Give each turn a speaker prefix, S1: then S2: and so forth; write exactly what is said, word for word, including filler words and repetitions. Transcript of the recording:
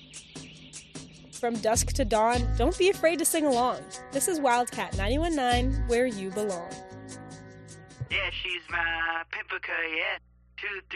S1: From dusk to dawn, don't be afraid to sing along. This is Wildcat ninety-one point nine, where you belong.
S2: Yeah, she's my pimpika, yeah. Two,